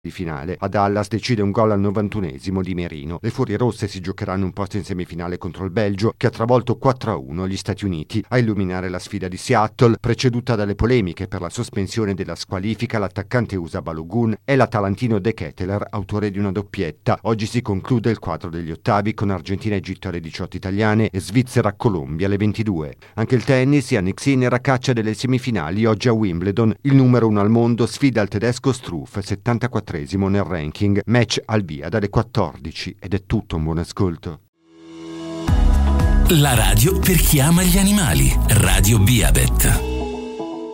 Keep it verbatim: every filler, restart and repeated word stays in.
di finale. A Dallas decide un gol al novantunesimo di Merino. Le Furie Rosse si giocheranno un posto in semifinale contro il Belgio, che ha travolto quattro a uno gli Stati Uniti. A illuminare la sfida di Seattle, preceduta dalle polemiche per la sospensione della squalifica, l'attaccante U S A Balogun e l'Atalantino De Ketteler, autore di una doppietta. Oggi si conclude il quadro degli ottavi con Argentina-Egitto alle diciotto italiane e Svizzera-Colombia alle ventidue. Anche il tennis, Jannik Sinner a caccia delle semifinali. Oggi a Wimbledon il numero uno al mondo sfida il tedesco Struff, settantaquattresimo nel ranking. Match al via dalle quattordici ed è tutto, un buon ascolto. La radio per chi ama gli animali. Radio Biabet.